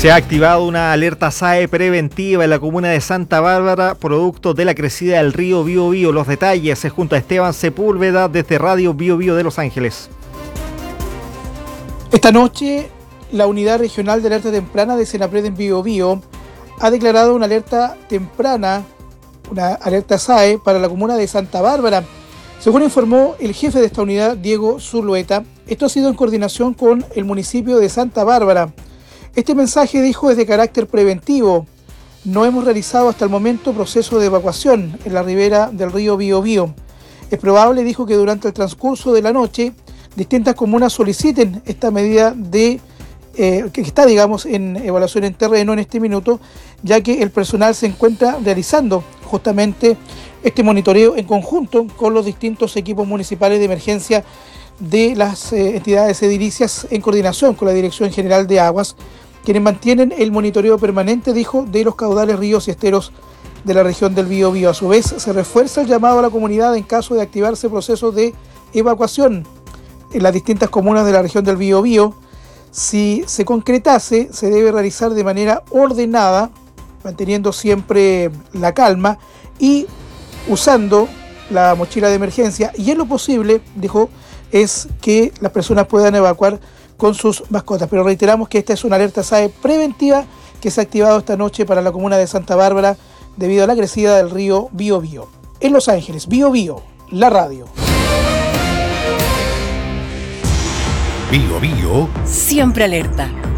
Se ha activado una alerta SAE preventiva en la comuna de Santa Bárbara, producto de la crecida del río Biobío. Los detalles es junto a Esteban Sepúlveda desde Radio Biobío de Los Ángeles. Esta noche, la Unidad Regional de Alerta Temprana de Senapred en Biobío ha declarado una alerta temprana, una alerta SAE para la comuna de Santa Bárbara. Según informó el jefe de esta unidad, Diego Zulueta, esto ha sido en coordinación con el municipio de Santa Bárbara. Este mensaje, dijo, es de carácter preventivo. No hemos realizado hasta el momento proceso de evacuación en la ribera del río Biobío. Es probable, dijo, que durante el transcurso de la noche distintas comunas soliciten esta medida que está, digamos, en evaluación en terreno en este minuto, ya que el personal se encuentra realizando justamente este monitoreo en conjunto con los distintos equipos municipales de emergencia de las entidades edilicias en coordinación con la Dirección General de Aguas, quienes mantienen el monitoreo permanente, dijo, de los caudales, ríos y esteros de la región del Biobío. A su vez, se refuerza el llamado a la comunidad en caso de activarse procesos de evacuación en las distintas comunas de la región del Biobío. Si se concretase, se debe realizar de manera ordenada, manteniendo siempre la calma y usando la mochila de emergencia, y en lo posible, dijo, es que las personas puedan evacuar con sus mascotas. Pero reiteramos que esta es una alerta SAE preventiva que se ha activado esta noche para la comuna de Santa Bárbara debido a la crecida del río Biobío. En Los Ángeles, Biobío, la radio. Biobío. Siempre alerta.